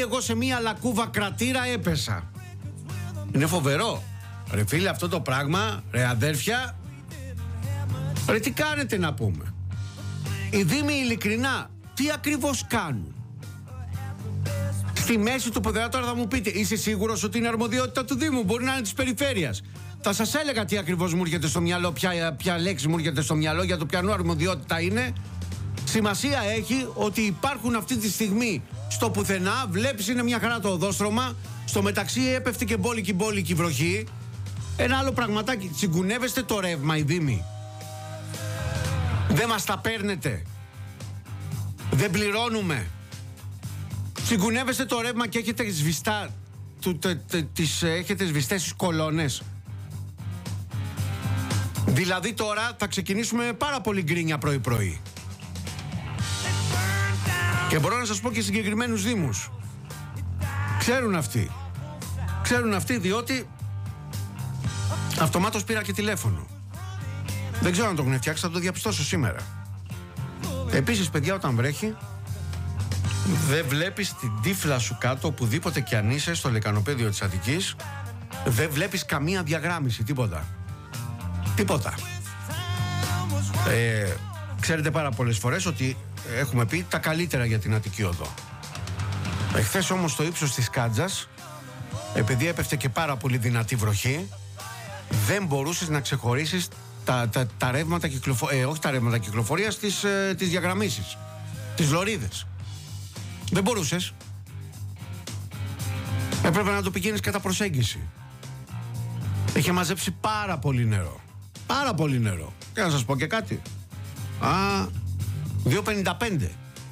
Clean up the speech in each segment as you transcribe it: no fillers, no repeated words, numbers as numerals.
εγώ σε μία λακκούβα κρατήρα έπεσα. Είναι φοβερό. Ρε φίλε, αυτό το πράγμα, ρε αδέρφια, ρε τι κάνετε να πούμε. Οι δήμοι ειλικρινά τι ακριβώς κάνουν? Στη μέση του ποδηλάτου, τώρα θα μου πείτε, είσαι σίγουρος ότι είναι αρμοδιότητα του Δήμου? Μπορεί να είναι της περιφέρειας. Θα σας έλεγα τι ακριβώς μου έρχεται στο μυαλό, ποια λέξη μου έρχεται στο μυαλό, για το ποιανού αρμοδιότητα είναι. Σημασία έχει ότι υπάρχουν αυτή τη στιγμή στο πουθενά. Βλέπεις, είναι μια χαρά το οδόστρωμα. Στο μεταξύ έπεφτε και μπόλικη βροχή. Ένα άλλο πραγματάκι, τσιγκουνεύεστε το ρεύμα οι Δήμοι. Δεν μας τα παίρνετε. Δεν πληρώνουμε. Τσιγκουνεύεστε το ρεύμα και έχετε σβηστά έχετε σβηστές τις κολόνες. Δηλαδή τώρα θα ξεκινήσουμε πάρα πολύ γκρίνια πρωί-πρωί. Και μπορώ να σας πω και συγκεκριμένους δήμους. Ξέρουν αυτοί διότι αυτομάτως πήρα και τηλέφωνο. Δεν ξέρω αν το έχουν φτιάξει, θα το διαπιστώσω σήμερα. Επίσης, παιδιά, όταν βρέχει, δεν βλέπεις την τύφλα σου κάτω, οπουδήποτε κι αν είσαι, στο λεκανοπέδιο της Αττικής. Δεν βλέπεις καμία διαγράμμιση, τίποτα. Ξέρετε πάρα πολλές φορές ότι έχουμε πει τα καλύτερα για την Αττική Οδό. Εχθές όμως στο ύψος της Κάντζας, επειδή έπεφτε και πάρα πολύ δυνατή βροχή, δεν μπορούσες να ξεχωρίσεις τα ρεύματα όχι τα ρεύματα κυκλοφορίας, τις διαγραμμίσεις, τις λωρίδες. Δεν μπορούσες. Έπρεπε να το πηγαίνεις κατά προσέγγιση. Είχε μαζέψει πάρα πολύ νερό. Και να σας πω και κάτι. 2,55.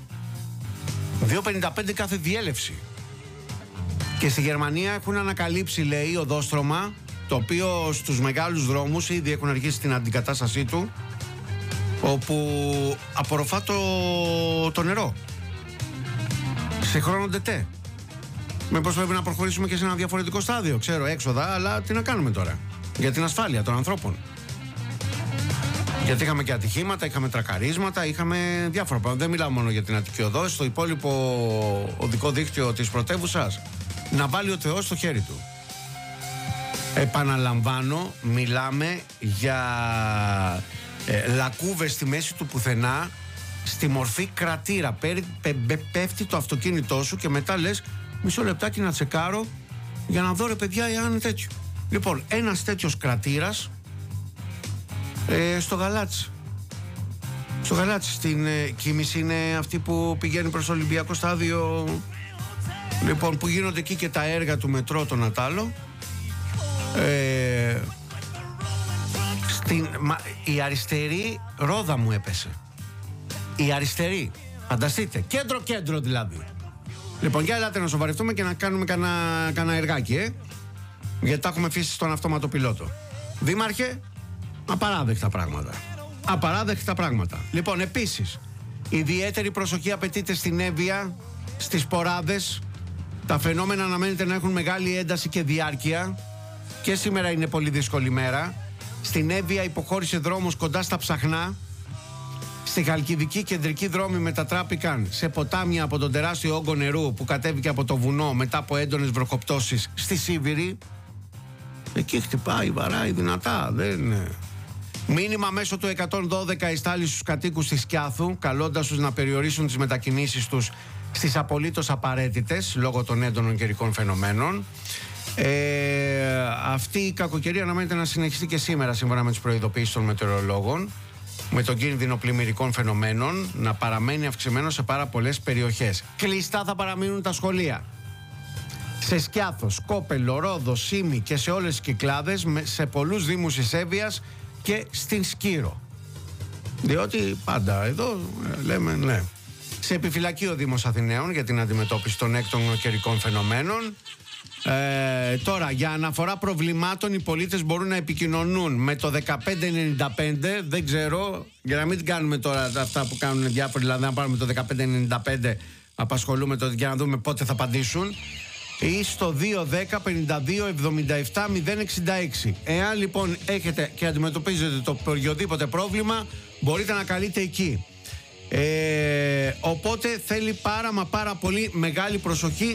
2,55 κάθε διέλευση. Και στη Γερμανία έχουν ανακαλύψει, λέει, οδόστρωμα, το οποίο στους μεγάλους δρόμους ήδη έχουν αρχίσει την αντικατάστασή του, όπου απορροφά το νερό σε χρόνο ντετέ. Μήπως πρέπει να προχωρήσουμε και σε ένα διαφορετικό στάδιο? Ξέρω, έξοδα, αλλά τι να κάνουμε τώρα? Για την ασφάλεια των ανθρώπων. Γιατί είχαμε και ατυχήματα, είχαμε τρακαρίσματα, είχαμε διάφορα πράγματα. Δεν μιλάω μόνο για την Αττική Οδό, στο υπόλοιπο οδικό δίκτυο της πρωτεύουσας να βάλει ο Θεός στο χέρι του. Επαναλαμβάνω, μιλάμε για λακκούβες στη μέση του πουθενά, στη μορφή κρατήρα. Πέφτει το αυτοκίνητό σου και μετά λες, μισό λεπτάκι να τσεκάρω για να δω, ρε παιδιά, εάν είναι τέτοιο. Λοιπόν, ένας τέτοιος κρατήρας στο Γαλάτσι. Στο Γαλάτσι, στην Κίμηση, είναι αυτή που πηγαίνει προς το Ολυμπιακό στάδιο. Λοιπόν, που γίνονται εκεί και τα έργα του μετρό, το Νατάλο. Η αριστερή ρόδα μου έπεσε. Η αριστερή. Φανταστείτε. Κέντρο δηλαδή. Λοιπόν, για ελάτε να σοβαρευτούμε και να κάνουμε κανένα εργάκι, γιατί τα έχουμε αφήσει στον αυτόματο πιλότο. Δήμαρχε, απαράδεκτα πράγματα. Λοιπόν, επίσης, ιδιαίτερη προσοχή απαιτείται στην Εύβοια, στις Ποράδες. Τα φαινόμενα αναμένεται να έχουν μεγάλη ένταση και διάρκεια. Και σήμερα είναι πολύ δύσκολη μέρα. Στην Εύβοια υποχώρησε δρόμος κοντά στα Ψαχνά. Στη Χαλκιδική κεντρικοί δρόμοι μετατράπηκαν σε ποτάμια από τον τεράστιο όγκο νερού που κατέβηκε από το βουνό μετά από έντονες βροχοπτώσεις στη Σίβηρη. Εκεί χτυπάει, βαράει δυνατά. Μήνυμα μέσω του 112 ειστάλει στους κατοίκους της Σκιάθου, καλώντας τους να περιορίσουν τις μετακινήσεις τους στις απολύτως απαραίτητες λόγω των έντονων καιρικών φαινομένων. Αυτή η κακοκαιρία αναμένεται να συνεχιστεί και σήμερα, σύμφωνα με τις προειδοποιήσεις των μετεωρολόγων, με τον κίνδυνο πλημμυρικών φαινομένων να παραμένει αυξημένο σε πάρα πολλές περιοχές. Κλειστά θα παραμείνουν τα σχολεία. Σε Σκιάθο, Σκόπελο, Ρόδο, Σύμη και σε όλες τις Κυκλάδες, σε πολλούς δήμους της Εύβοιας και στην Σκύρο. Διότι πάντα εδώ λέμε ναι. Σε επιφυλακή ο Δήμος Αθηναίων για την αντιμετώπιση των έκτονων καιρικών φαινομένων. Τώρα, για αναφορά προβλημάτων, οι πολίτες μπορούν να επικοινωνούν με το 1595. Δεν ξέρω, για να μην την κάνουμε τώρα αυτά που κάνουν διάφοροι, δηλαδή να πάρουμε το 1595, απασχολούμε το για να δούμε πότε θα απαντήσουν, ή στο 210 52 77 066. Εάν λοιπόν έχετε και αντιμετωπίζετε το οποιοδήποτε πρόβλημα, μπορείτε να καλείτε εκεί. Οπότε θέλει πάρα πολύ μεγάλη προσοχή